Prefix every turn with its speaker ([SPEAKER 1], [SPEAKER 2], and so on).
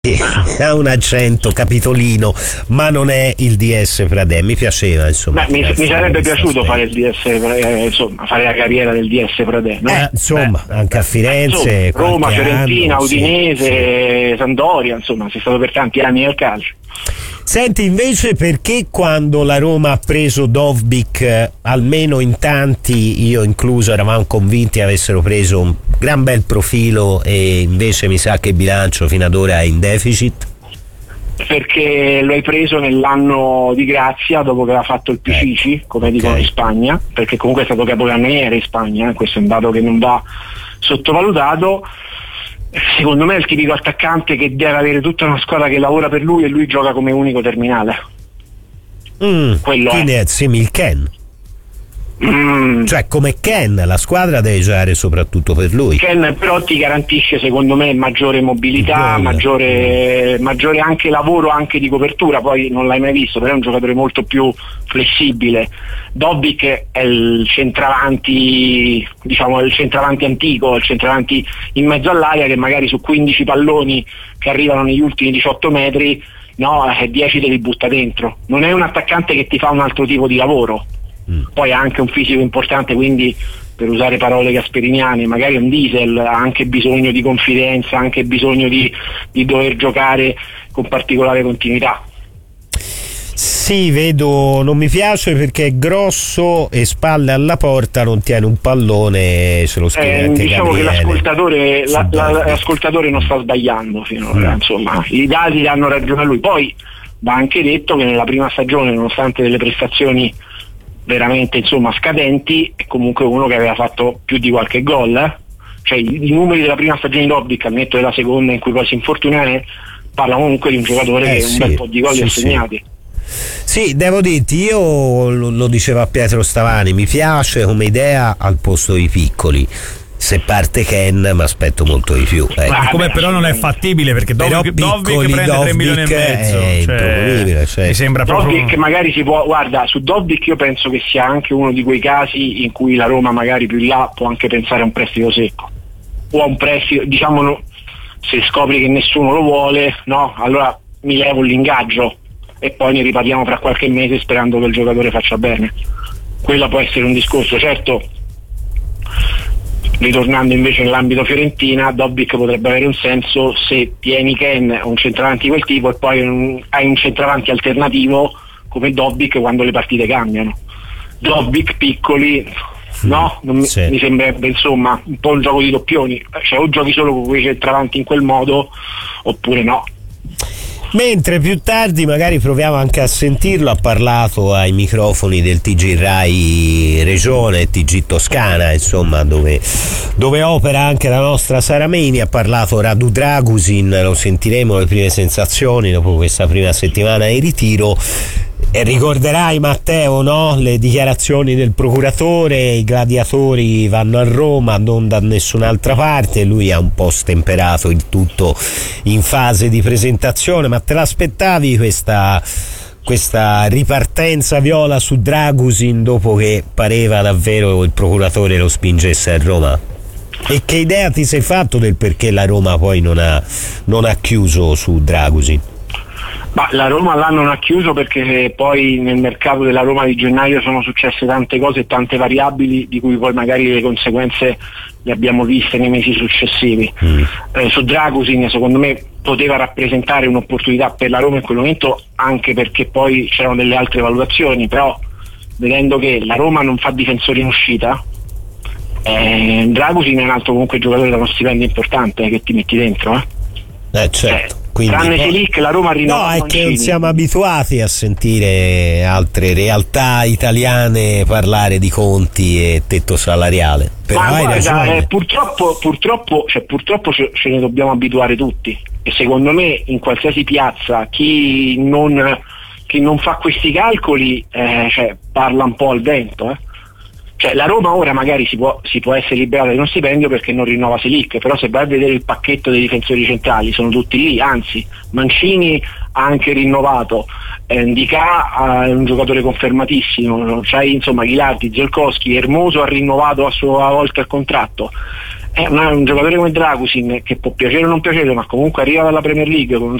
[SPEAKER 1] Ha un accento capitolino, ma non è il DS Pradè. Mi piaceva, insomma.
[SPEAKER 2] Mi sarebbe piaciuto fare il DS, insomma, fare la carriera del DS Pradè, no?
[SPEAKER 1] Insomma, anche a Firenze,
[SPEAKER 2] insomma, Roma, Fiorentina,
[SPEAKER 1] anno,
[SPEAKER 2] Udinese,
[SPEAKER 1] sì.
[SPEAKER 2] Sampdoria, insomma, sei stato per tanti anni nel calcio.
[SPEAKER 1] Senti, invece, perché quando la Roma ha preso Dovbyk, almeno in tanti, io incluso, eravamo convinti avessero preso un gran bel profilo, e invece mi sa che il bilancio fino ad ora è in deficit?
[SPEAKER 2] Perché lo hai preso nell'anno di grazia, dopo che aveva fatto il Pichichi, come dicono in Spagna, perché comunque è stato capocannoniere in Spagna, questo è un dato che non va sottovalutato. Secondo me è il tipico attaccante che deve avere tutta una squadra che lavora per lui e lui gioca come unico terminale.
[SPEAKER 1] Quindi è simil Ken. Cioè, come Ken, la squadra deve giocare soprattutto per lui.
[SPEAKER 2] Ken però ti garantisce, secondo me, maggiore mobilità, maggiore anche lavoro, anche di copertura. Poi non l'hai mai visto, però è un giocatore molto più flessibile. Dovbyk è il centravanti, diciamo, il centravanti antico, il centravanti in mezzo all'area, che magari su 15 palloni che arrivano negli ultimi 18 metri, 10 te li butta dentro. Non è un attaccante che ti fa un altro tipo di lavoro. Poi ha anche un fisico importante, quindi, per usare parole gasperiniane, magari un diesel, ha anche bisogno di confidenza, ha anche bisogno di dover giocare con particolare continuità.
[SPEAKER 1] Sì, vedo, non mi piace perché è grosso e spalle alla porta, non tiene un pallone, se lo scrive anche
[SPEAKER 2] diciamo
[SPEAKER 1] Gabriele.
[SPEAKER 2] Che l'ascoltatore non sta sbagliando finora, insomma, i dati danno ragione a lui. Poi va anche detto che nella prima stagione, nonostante delle prestazioni veramente, insomma, scadenti, è comunque uno che aveva fatto più di qualche gol, cioè i numeri della prima stagione di Dovbyk, al netto della seconda in cui poi si infortuna, parlano comunque di un giocatore che un bel po' di gol li ha segnati.
[SPEAKER 1] Sì, devo dirti, io lo diceva Pietro Stavani, mi piace come idea al posto dei piccoli. Se parte Ken mi aspetto molto di più.
[SPEAKER 3] Come però non è fattibile, perché Dovbyk prende 3 milioni e mezzo,
[SPEAKER 1] è improponibile,
[SPEAKER 3] mi sembra proprio.
[SPEAKER 2] Dovbyk magari si può, guarda, su Dovbyk io penso che sia anche uno di quei casi in cui la Roma magari più in là può anche pensare a un prestito secco, o a un prestito, diciamo, se scopri che nessuno lo vuole, allora mi levo l'ingaggio e poi ne riparliamo fra qualche mese sperando che il giocatore faccia bene. Quella può essere un discorso, certo. Ritornando invece nell'ambito Fiorentina, Dovbyk potrebbe avere un senso se tieni Ken, un centravanti di quel tipo, e poi hai un centravanti alternativo come Dovbyk quando le partite cambiano. Dovbyk piccoli, mi sembrerebbe, insomma, un po' un gioco di doppioni, cioè o giochi solo con quei centravanti in quel modo oppure no.
[SPEAKER 1] Mentre più tardi magari proviamo anche a sentirlo, ha parlato ai microfoni del TG Rai Regione, TG Toscana, insomma, dove opera anche la nostra Sara Meni. Ha parlato Radu Dragusin, lo sentiremo, le prime sensazioni dopo questa prima settimana in ritiro. E ricorderai, Matteo, le dichiarazioni del procuratore: i gladiatori vanno a Roma, non da nessun'altra parte. Lui ha un po' stemperato il tutto in fase di presentazione. Ma te l'aspettavi questa ripartenza viola su Dragusin dopo che pareva davvero il procuratore lo spingesse a Roma? E che idea ti sei fatto del perché la Roma poi non ha chiuso su Dragusin?
[SPEAKER 2] Ma la Roma là non ha chiuso perché poi nel mercato della Roma di gennaio sono successe tante cose e tante variabili di cui poi magari le conseguenze le abbiamo viste nei mesi successivi. Su Dragusin secondo me poteva rappresentare un'opportunità per la Roma in quel momento, anche perché poi c'erano delle altre valutazioni, però vedendo che la Roma non fa difensori in uscita, Dragusin è un altro comunque giocatore da uno stipendio importante che ti metti dentro,
[SPEAKER 1] certo. Quindi,
[SPEAKER 2] tranne Selic, la Roma rinnova.
[SPEAKER 1] No, è che non siamo abituati a sentire altre realtà italiane parlare di conti e tetto salariale. Però
[SPEAKER 2] ma
[SPEAKER 1] hai ragione.
[SPEAKER 2] Purtroppo ce ne dobbiamo abituare tutti, e secondo me in qualsiasi piazza chi non fa questi calcoli parla un po' al vento. Cioè la Roma ora magari si può essere liberata di uno stipendio perché non rinnova Selic, però se vai a vedere il pacchetto dei difensori centrali sono tutti lì, anzi Mancini ha anche rinnovato, Ndicà è un giocatore confermatissimo, c'hai insomma Ghilardi, Ziolkowski, Hermoso ha rinnovato a sua volta il contratto, un giocatore come Dragusin, che può piacere o non piacere, ma comunque arriva dalla Premier League con un